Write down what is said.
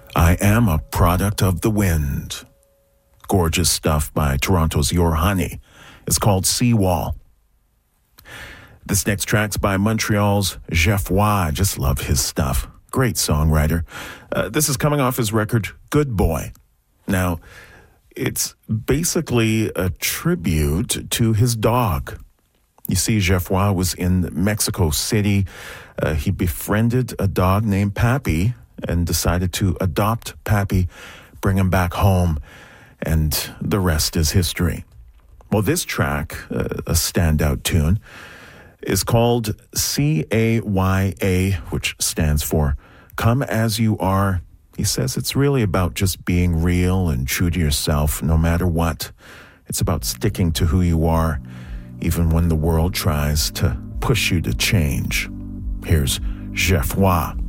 I am a product of the wind. Gorgeous stuff by Toronto's Your Honey. It's called Seawall. This next track's by Montreal's Jeff Roy. I just love his stuff. Great songwriter. This is coming off his record, Good Boy. Now, it's basically a tribute to his dog. You see, Jeff Roy was in Mexico City. He befriended a dog named Pappy and decided to adopt Pappy, bring him back home, and the rest is history. Well, this track, a standout tune, is called CAYA, which stands for Come As You Are. He says it's really about just being real and true to yourself no matter what. It's about sticking to who you are, even when the world tries to push you to change. Here's Jeff Roy.